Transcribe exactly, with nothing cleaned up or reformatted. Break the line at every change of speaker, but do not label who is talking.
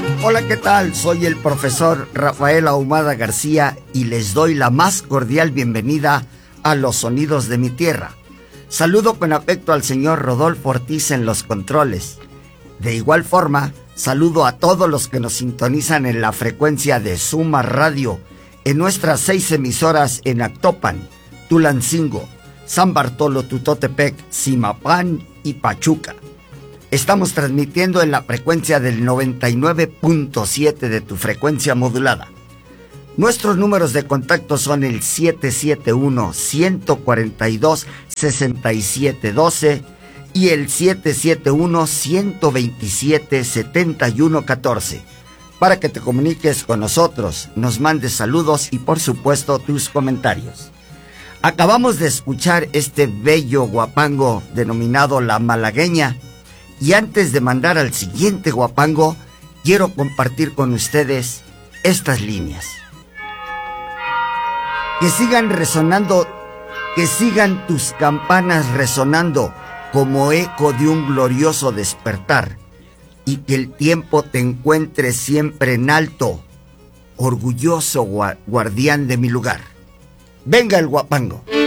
Hola, ¿qué tal? Soy el profesor Rafael Ahumada García y les doy la más cordial bienvenida a Los Sonidos de mi Tierra. Saludo con afecto al señor Rodolfo Ortiz en los controles. De igual forma, saludo a todos los que nos sintonizan en la frecuencia de Suma Radio, en nuestras seis emisoras en Actopan, Tulancingo, San Bartolo Tutotepec, Zimapán y Pachuca. Estamos transmitiendo en la frecuencia del noventa y nueve punto siete de tu frecuencia modulada. Nuestros números de contacto son el siete siete uno, uno cuatro dos, seis siete uno dos y el siete siete uno, uno dos siete, siete uno uno cuatro para que te comuniques con nosotros, nos mandes saludos y por supuesto tus comentarios. Acabamos de escuchar este bello guapango denominado La Malagueña. Y antes de mandar al siguiente guapango, quiero compartir con ustedes estas líneas. Que sigan resonando, que sigan tus campanas resonando como eco de un glorioso despertar, y que el tiempo te encuentre siempre en alto, orgulloso guardián de mi lugar. Venga el guapango.